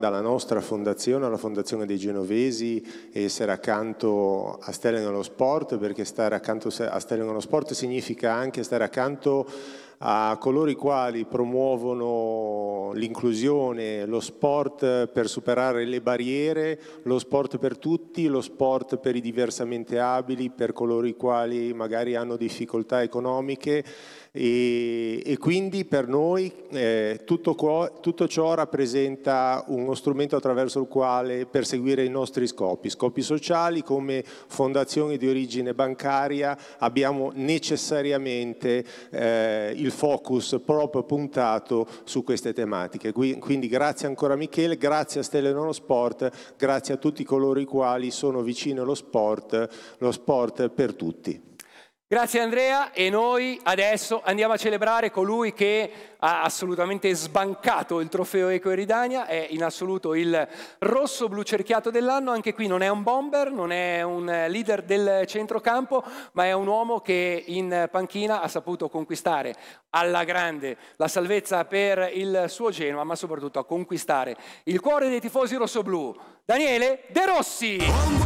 dalla nostra fondazione alla Fondazione dei Genovesi, essere accanto a Stelle nello Sport, perché stare accanto a Stelle nello Sport significa anche stare accanto a coloro i quali promuovono l'inclusione, lo sport per superare le barriere, lo sport per tutti, lo sport per i diversamente abili, per coloro i quali magari hanno difficoltà economiche, e quindi per noi tutto ciò rappresenta uno strumento attraverso il quale perseguire i nostri scopi sociali. Come fondazione di origine bancaria abbiamo necessariamente il focus proprio puntato su queste tematiche. Quindi grazie ancora Michele, grazie a Stelle nello Sport, grazie a tutti coloro i quali sono vicini allo sport per tutti. Grazie Andrea, e noi adesso andiamo a celebrare colui che ha assolutamente sbancato il trofeo Eco Eridania, è in assoluto il rosso blu cerchiato dell'anno. Anche qui non è un bomber, non è un leader del centrocampo, ma è un uomo che in panchina ha saputo conquistare alla grande la salvezza per il suo Genoa, ma soprattutto a conquistare il cuore dei tifosi rossoblù. Daniele De Rossi!